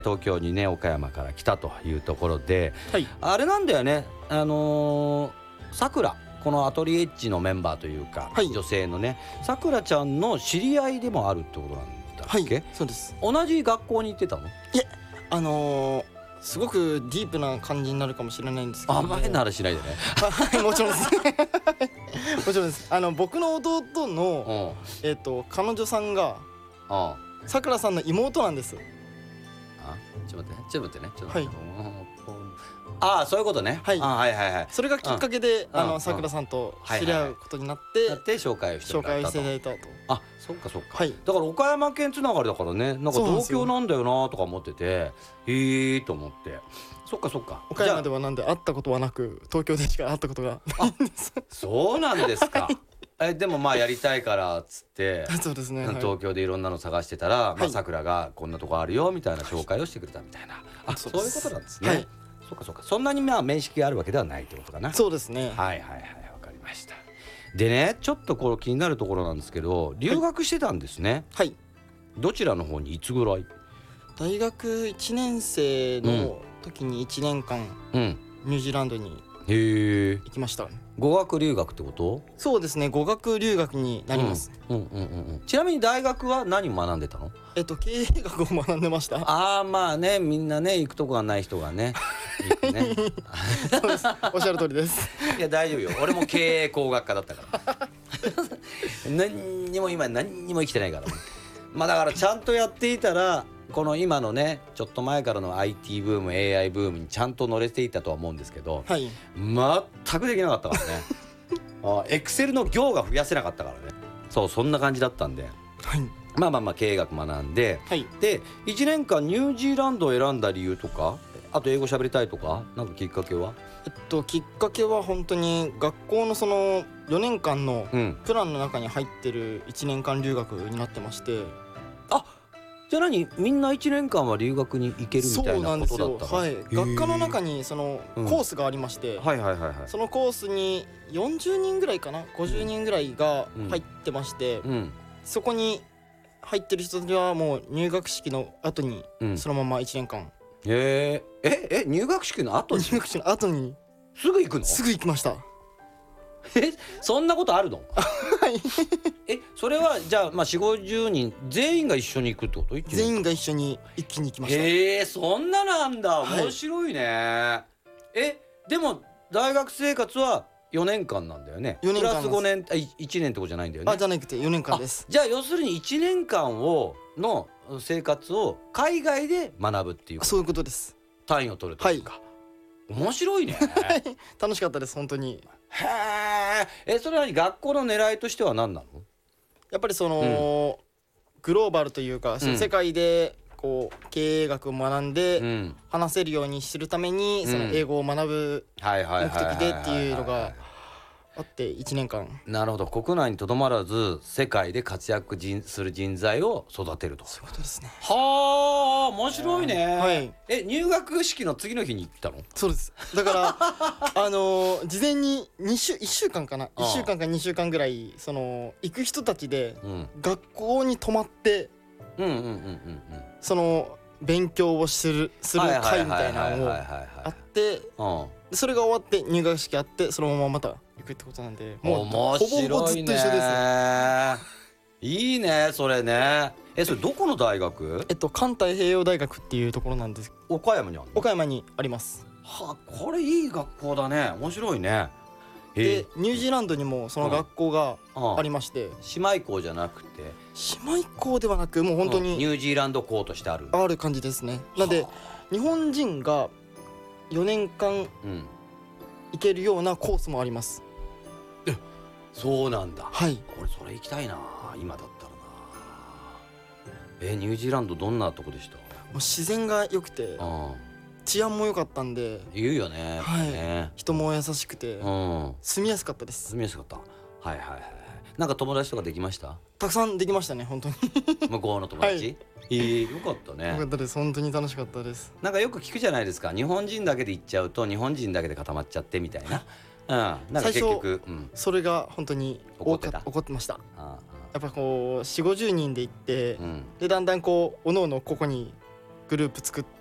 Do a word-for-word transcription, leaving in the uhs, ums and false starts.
東京にね岡山から来たというところで、 はい、 あれなんだよね、あのさくら、このアトリエッジのメンバーというか、 はい、 女性のねさくらちゃんの知り合いでもあるってことなんだっけ？ はい、そうです。 同じ学校に行ってたの？ いえ、あのー、すごくディープな感じになるかもしれないんですけど、 あんま変な話しないでね。 はい、もちろんですもちろんです。あの僕の弟の、 うん、 えっと彼女さんがあさくらさんの妹なんです。 あ、ちょっと待ってねちょっと待ってねちょっとはい、 待って、ああそういうことね、 はい、 あはいはいはい、 それがきっかけで、 うん、 あうんのさくらさんと知り合うことになって、 だって紹介をしても紹介らったと。 していただいたと。 あ、そっかそっか、 はい、 だから岡山県つながりだからね、なんか東京なんだよなとか思ってて、へえーと思って、そっかそっか。 岡山ではなんで会ったことはなく、東京でしか会ったことがないんです。 そうなんですか。えでもまあやりたいからっつってそうですね、はい、 東京でいろんなの探してたら、まあ、 はい、 さくらがこんなとこあるよみたいな紹介をしてくれたみたいな、はい、あ、そういうことなんですね、はい、そっかそっか。そんなにまあ面識があるわけではないってことかな。 そうですね、 はいはいはい、わかりました。でね、ちょっとこれ気になるところなんですけど、留学してたんですね。 はい、 どちらの方にいつぐらい？ 大学いちねん生の時にいちねんかん、うん、ニュージーランドに行きました。 語学留学ってこと？ そうですね、語学留学になります、 うんうんうんうん、ちなみに大学は何を学んでたの？ えっと経営学を学んでました。 ああまあね、みんなね行くとこがない人がね行くねそうです、おっしゃる通りです。 いや大丈夫よ、俺も経営工学科だったから何にも今何にも生きてないからまあだからちゃんとやっていたらこの今のねちょっと前からの アイティー ブーム エーアイ ブームにちゃんと乗れていたとは思うんですけど、 はい、 全くできなかったからねあエクセルの行が増やせなかったからね。そう、そんな感じだったんで、 はい、 まあまあまあ経営学学んで、 はい、 でいちねんかんニュージーランドを選んだ理由とか、あと英語喋りたいとか、なんかきっかけは？ えっときっかけは本当に学校のそのよねんかんのプランの中に入ってるいちねんかん留学になってまして、うん、 あ、じゃあ何みんないちねんかんは留学に行けるみたいなことだったの？ そうなんですよ、はい、学科の中にそのコースがありまして、 うん、はいはいはいはい、 そのコースによんじゅうにんぐらいかな、ごじゅうにんぐらいが入ってまして、うんうん、そこに入ってる人たちはもう入学式の後にそのままいちねんかん、うん、 えー、ええ入学式の後に入学式の後にすぐ行くの？すぐ行きました。 えそんなことあるの？ はいえそれはじゃあまあよんじゅうごじゅうにん全員が一緒に行くってこと？ 全員が一緒に一気に行きました。 へえ、そんななんだ、面白いね、はい、えでも大学生活はよねんかんなんだよね。 よねんかんプラスごねん、あいちねんってことじゃないんだよね。 あじゃなくてよねんかんです。 じゃあ要するにいちねんかんをの生活を海外で学ぶっていうこと？ そういうことです。 単位を取るというか、はい、面白いね楽しかったです本当に。 へえ、えそれは学校の狙いとしては何なの？ やっぱりその、うん、グローバルというか、うん、世界でこう経営学を学んで話せるようにするために、うん、その英語を学ぶ目的でっていうのがあっていちねんかん。 なるほど、国内にとどまらず世界で活躍する人材を育てると。 そういうことですね。 はあ、面白いね、 はい、 え入学式の次の日に行ったの？ そうです。だからあのー、事前にに週いっしゅうかんかないっしゅうかんかにしゅうかんぐらいその行く人たちで学校に泊まってその勉強をするする会みたいなのがあって、それが終わって入学式あってそのまままた行くってことなんで、もうほぼほぼずっと一緒ですね。 いいねそれね。えそれどこの大学？ えっと環太平洋大学っていうところなんです。 岡山にあるの？岡山にあります。 はあ、これいい学校だね。面白いね。 でニュージーランドにもその学校がありまして、 姉妹校じゃなくて？ 姉妹校ではなくもう本当にニュージーランド校としてあるある感じですね。なんで日本人がよねんかん行けるようなコースもあります。 えそうなんだ。 はい。 俺それ行きたいな今だったらな。えニュージーランドどんなとこでした？もう自然が良くて治安も良かったんで。 言うよね。 はいね、 人も優しくて、うん、住みやすかったです。 住みやすかった。はいはいはい。なんか友達とかできました？ たくさんできましたね本当に向こうの友達、はい、えー、よかったね。 よかったです。本当に楽しかったです。 なんかよく聞くじゃないですか、日本人だけで行っちゃうと日本人だけで固まっちゃってみたいな、うん、なんか結局、うん、 それが本当に怒ってた怒ってました。 ああやっぱこうよんじゅうごじゅうにんで行って、うん、でだんだんこうおのおのここにグループ作っ